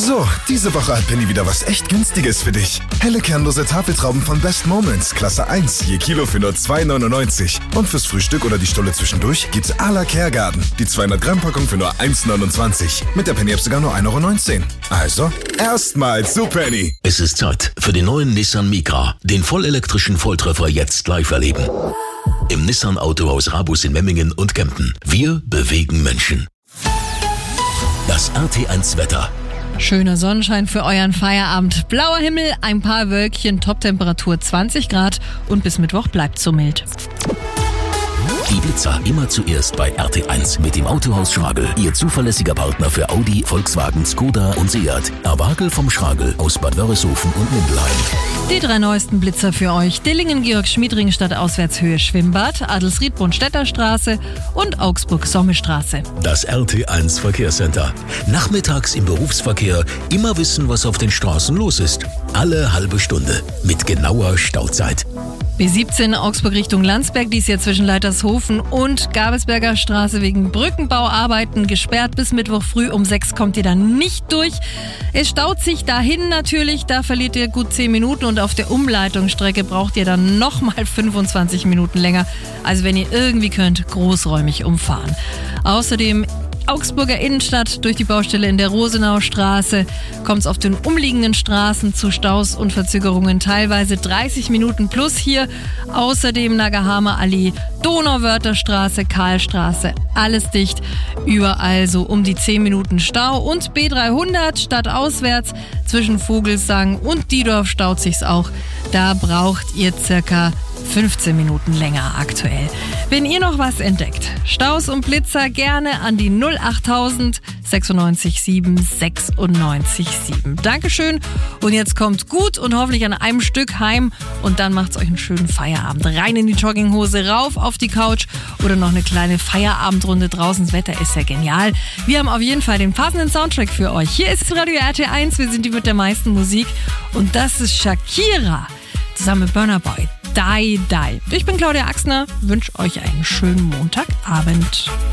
So, diese Woche hat Penny wieder was echt Günstiges für dich. Helle kernlose Tafeltrauben von Best Moments, Klasse 1, je Kilo für nur 2,99. Und fürs Frühstück oder die Stulle zwischendurch gibt's à la Kergarten. Die 200 Gramm Packung für nur 1,29. Mit der Penny-App sogar nur 1,19 €. Also, erstmal zu Penny. Es ist Zeit für den neuen Nissan Micra. Den vollelektrischen Volltreffer jetzt live erleben. Im Nissan Autohaus Rabus in Memmingen und Kempten. Wir bewegen Menschen. Das RT1 Wetter. Schöner Sonnenschein für euren Feierabend. Blauer Himmel, ein paar Wölkchen, Toptemperatur 20 Grad und bis Mittwoch bleibt so mild. Die Blitzer immer zuerst bei RT1 mit dem Autohaus Schragel. Ihr zuverlässiger Partner für Audi, Volkswagen, Skoda und Seat. Erwagel vom Schragel aus Bad Wörishofen und Mindelheim. Die 3 neuesten Blitzer für euch. Dillingen, Georg-Schmiedring-Stadt Auswärtshöhe Schwimmbad, Adelsried-Brunn-Städter-Straße und Augsburg-Sommestraße. Das RT1 Verkehrscenter. Nachmittags im Berufsverkehr immer wissen, was auf den Straßen los ist. Alle halbe Stunde mit genauer Stauzeit. B17 Augsburg Richtung Landsberg, dies hier zwischen Leitershofen und Gabelsberger Straße wegen Brückenbauarbeiten gesperrt. Bis Mittwoch früh um 6 kommt ihr dann nicht durch. Es staut sich dahin natürlich, da verliert ihr gut 10 Minuten und auf der Umleitungsstrecke braucht ihr dann nochmal 25 Minuten länger. Also wenn ihr irgendwie könnt, großräumig umfahren. Außerdem Augsburger Innenstadt durch die Baustelle in der Rosenaustraße kommt es auf den umliegenden Straßen zu Staus und Verzögerungen, teilweise 30 Minuten plus hier. Außerdem Nagahamer Allee, Donauwörtherstraße, Karlstraße, alles dicht. Überall so um die 10 Minuten Stau und B300 stadtauswärts zwischen Vogelsang und Diedorf staut sich's auch. Da braucht ihr circa 15 Minuten länger aktuell. Wenn ihr noch was entdeckt, Staus und Blitzer gerne an die 08000 96 7 96 7. Dankeschön und jetzt kommt gut und hoffentlich an einem Stück heim und dann macht's euch einen schönen Feierabend. Rein in die Jogginghose, rauf auf die Couch oder noch eine kleine Feierabendrunde draußen. Das Wetter ist ja genial. Wir haben auf jeden Fall den passenden Soundtrack für euch. Hier ist Radio RT1, wir sind die mit der meisten Musik und das ist Shakira zusammen mit Burna Boy. Die. Ich bin Claudia Axner, wünsche euch einen schönen Montagabend.